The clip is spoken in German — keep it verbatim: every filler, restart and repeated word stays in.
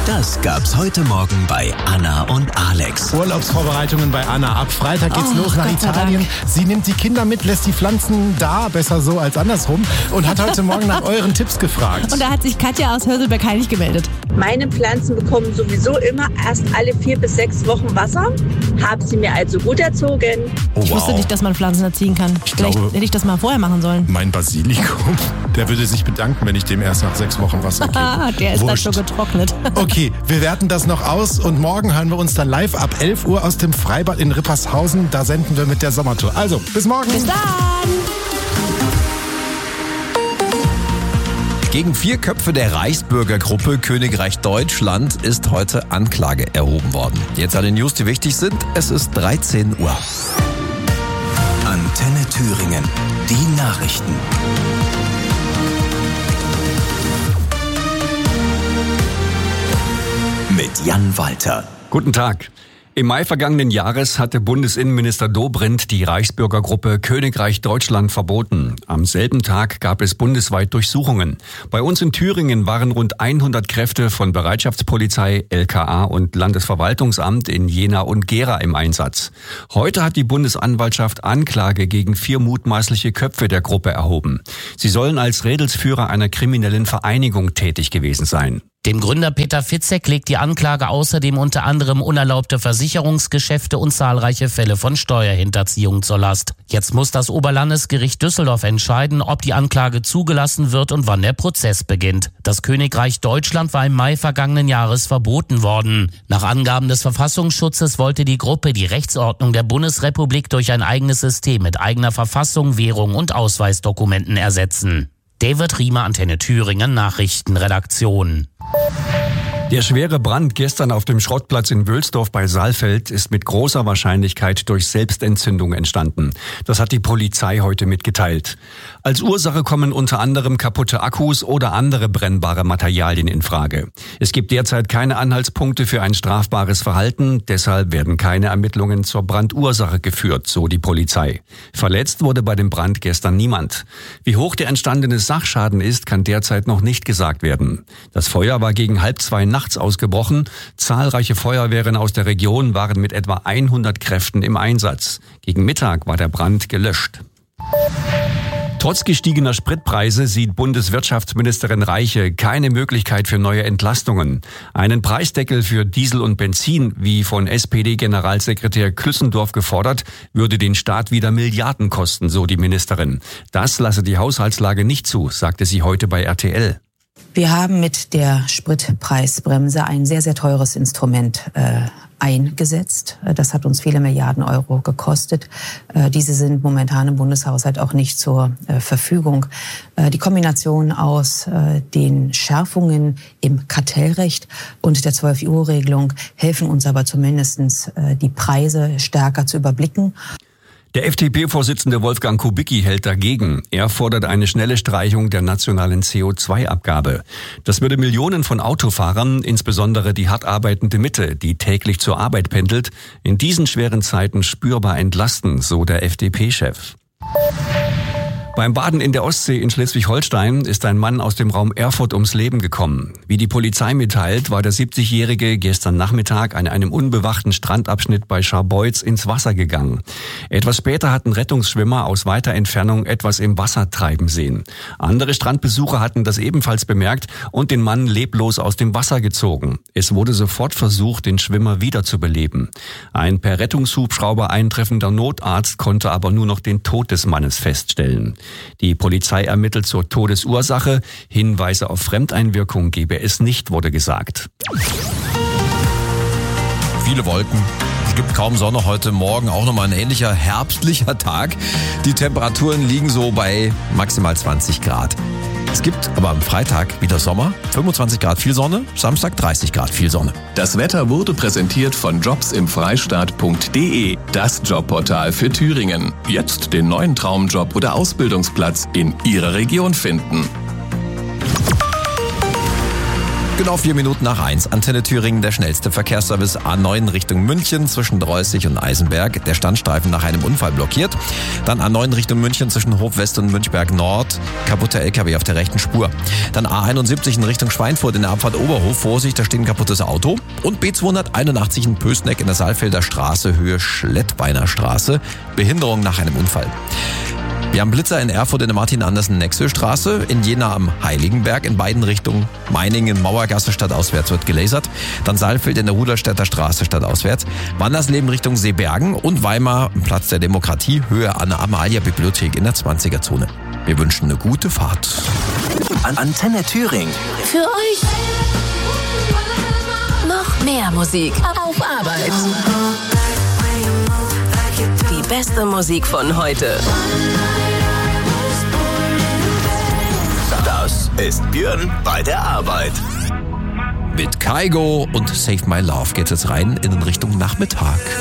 Das gab's heute Morgen bei Anna und Alex. Urlaubsvorbereitungen bei Anna. Ab Freitag geht's Oh, los nach Gott sei Italien. Dank. Sie nimmt die Kinder mit, lässt die Pflanzen da, besser so als andersrum, und hat heute Morgen nach euren Tipps gefragt. Und da hat sich Katja aus Hörselberg-Heinig gemeldet. Meine Pflanzen bekommen sowieso immer erst alle vier bis sechs Wochen Wasser. Habe sie mir also gut erzogen. Oh, Ich wusste wow. nicht, dass man Pflanzen erziehen kann. Vielleicht glaube- hätte ich das mal vorher machen sollen. Mein Basilikum, der würde sich bedanken, wenn ich dem erst nach sechs Wochen Wasser gebe. Ah, der ist Wurscht. dann schon getrocknet. Okay, wir werten das noch aus und morgen hören wir uns dann live ab elf Uhr aus dem Freibad in Rippershausen. Da senden wir mit der Sommertour. Also, bis morgen. Bis dann! Gegen vier Köpfe der Reichsbürgergruppe Königreich Deutschland ist heute Anklage erhoben worden. Jetzt alle News, die wichtig sind. Es ist dreizehn Uhr. Antenne Thüringen. Die Nachrichten. Mit Jan Walter. Guten Tag. Im Mai vergangenen Jahres hatte Bundesinnenminister Dobrindt die Reichsbürgergruppe Königreich Deutschland verboten. Am selben Tag gab es bundesweit Durchsuchungen. Bei uns in Thüringen waren rund hundert Kräfte von Bereitschaftspolizei, L K A und Landesverwaltungsamt in Jena und Gera im Einsatz. Heute hat die Bundesanwaltschaft Anklage gegen vier mutmaßliche Köpfe der Gruppe erhoben. Sie sollen als Rädelsführer einer kriminellen Vereinigung tätig gewesen sein. Dem Gründer Peter Fitzek legt die Anklage außerdem unter anderem unerlaubte Versicherungsgeschäfte und zahlreiche Fälle von Steuerhinterziehung zur Last. Jetzt muss das Oberlandesgericht Düsseldorf entscheiden, ob die Anklage zugelassen wird und wann der Prozess beginnt. Das Königreich Deutschland war im Mai vergangenen Jahres verboten worden. Nach Angaben des Verfassungsschutzes wollte die Gruppe die Rechtsordnung der Bundesrepublik durch ein eigenes System mit eigener Verfassung, Währung und Ausweisdokumenten ersetzen. David Riemer, Antenne Thüringen, Nachrichtenredaktion. Der schwere Brand gestern auf dem Schrottplatz in Wülsdorf bei Saalfeld ist mit großer Wahrscheinlichkeit durch Selbstentzündung entstanden. Das hat die Polizei heute mitgeteilt. Als Ursache kommen unter anderem kaputte Akkus oder andere brennbare Materialien in Frage. Es gibt derzeit keine Anhaltspunkte für ein strafbares Verhalten, deshalb werden keine Ermittlungen zur Brandursache geführt, so die Polizei. Verletzt wurde bei dem Brand gestern niemand. Wie hoch der entstandene Sachschaden ist, kann derzeit noch nicht gesagt werden. Das Feuer war gegen halb zwei nachts ausgebrochen. Zahlreiche Feuerwehren aus der Region waren mit etwa hundert Kräften im Einsatz. Gegen Mittag war der Brand gelöscht. Trotz gestiegener Spritpreise sieht Bundeswirtschaftsministerin Reiche keine Möglichkeit für neue Entlastungen. Einen Preisdeckel für Diesel und Benzin, wie von S P D-Generalsekretär Klüssendorf gefordert, würde den Staat wieder Milliarden kosten, so die Ministerin. Das lasse die Haushaltslage nicht zu, sagte sie heute bei R T L. Wir haben mit der Spritpreisbremse ein sehr, sehr teures Instrument äh, eingesetzt. Das hat uns viele Milliarden Euro gekostet. Äh, diese sind momentan im Bundeshaushalt auch nicht zur äh, Verfügung. Äh, die Kombination aus äh, den Schärfungen im Kartellrecht und der zwölf-Uhr-Regelung helfen uns aber zumindest, äh, die Preise stärker zu überblicken. Der F D P-Vorsitzende Wolfgang Kubicki hält dagegen. Er fordert eine schnelle Streichung der nationalen C O zwei Abgabe. Das würde Millionen von Autofahrern, insbesondere die hart arbeitende Mitte, die täglich zur Arbeit pendelt, in diesen schweren Zeiten spürbar entlasten, so der F D P-Chef. Beim Baden in der Ostsee in Schleswig-Holstein ist ein Mann aus dem Raum Erfurt ums Leben gekommen. Wie die Polizei mitteilt, war der siebzigjährige gestern Nachmittag an einem unbewachten Strandabschnitt bei Scharbeutz ins Wasser gegangen. Etwas später hatten Rettungsschwimmer aus weiter Entfernung etwas im Wasser treiben sehen. Andere Strandbesucher hatten das ebenfalls bemerkt und den Mann leblos aus dem Wasser gezogen. Es wurde sofort versucht, den Schwimmer wiederzubeleben. Ein per Rettungshubschrauber eintreffender Notarzt konnte aber nur noch den Tod des Mannes feststellen. Die Polizei ermittelt zur Todesursache. Hinweise auf Fremdeinwirkung gebe es nicht, wurde gesagt. Viele Wolken. Es gibt kaum Sonne heute Morgen. Auch nochmal ein ähnlicher herbstlicher Tag. Die Temperaturen liegen so bei maximal zwanzig Grad. Es gibt aber am Freitag wieder Sommer. fünfundzwanzig Grad viel Sonne, Samstag dreißig Grad viel Sonne. Das Wetter wurde präsentiert von jobs im freistaat punkt de, das Jobportal für Thüringen. Jetzt den neuen Traumjob oder Ausbildungsplatz in Ihrer Region finden. Genau vier Minuten nach eins. Antenne Thüringen, der schnellste Verkehrsservice A neun Richtung München zwischen Dreußig und Eisenberg. Der Standstreifen nach einem Unfall blockiert. Dann A neun Richtung München zwischen Hof West und Münchberg Nord. Kaputter L K W auf der rechten Spur. Dann A einundsiebzig in Richtung Schweinfurt in der Abfahrt Oberhof. Vorsicht, da steht ein kaputtes Auto. Und B zweihunderteinundachtzig in Pößneck in der Saalfelder Straße, Höhe Schlettbeiner Straße. Behinderung nach einem Unfall. Wir haben Blitzer in Erfurt in der Martin-Andersen-Nexö-Straße, in Jena am Heiligenberg in beiden Richtungen, Meiningen, Mauergasse stadtauswärts wird gelasert, dann Saalfeld in der Rudolstädter Straße stadtauswärts, Wandersleben Richtung Seebergen und Weimar, Platz der Demokratie, Höhe an der Amalia-Bibliothek in der zwanziger-Zone. Wir wünschen eine gute Fahrt. An Antenne Thüringen. Für euch noch mehr Musik auf Arbeit. Die beste Musik von heute. Das ist Björn bei der Arbeit. Mit Kaigo und Save My Love geht es rein in Richtung Nachmittag.